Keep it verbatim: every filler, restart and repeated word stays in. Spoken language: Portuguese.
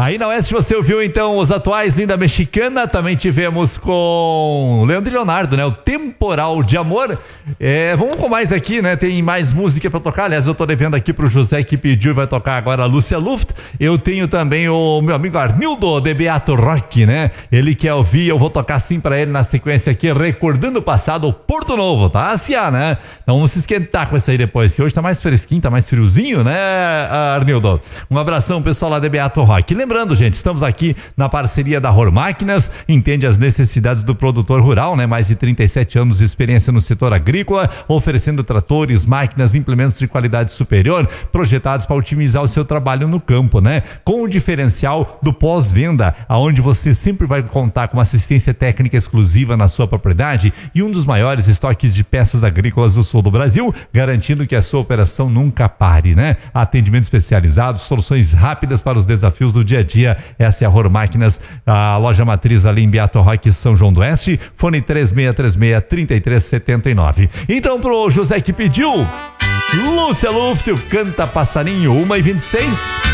Aí na Oeste você ouviu então os atuais Linda Mexicana, também tivemos com Leandro e Leonardo, né? O Temporal de Amor. É, vamos com mais aqui, né? Tem mais música pra tocar, aliás eu tô devendo aqui pro José que pediu, vai tocar agora a Lúcia Luft. Eu tenho também o meu amigo Arnildo de Beato Rock, né? Ele quer ouvir, eu vou tocar sim pra ele na sequência aqui, Recordando o Passado, Porto Novo, tá? Assim, né? Então vamos se esquentar com essa aí depois, que hoje tá mais fresquinho, tá mais friozinho, né, Arnildo? Um abração, pessoal lá de Beato Rock. Lembrando, gente, estamos aqui na parceria da Ror Máquinas, entende as necessidades do produtor rural, né? Mais de trinta e sete anos de experiência no setor agrícola, oferecendo tratores, máquinas, implementos de qualidade superior, projetados para otimizar o seu trabalho no campo, né? Com o diferencial do pós-venda, aonde você sempre vai contar com assistência técnica exclusiva na sua propriedade e um dos maiores estoques de peças agrícolas do sul do Brasil, garantindo que a sua operação nunca pare, né? Atendimento especializado, soluções rápidas para os desafios do dia a dia. Essa é a Ror Máquinas, a loja matriz ali em Beato Roque, São João do Oeste, fone três seis três seis, três três sete nove. Então pro José que pediu, Lúcia Luft, o Canta Passarinho, uma e vinte e seis.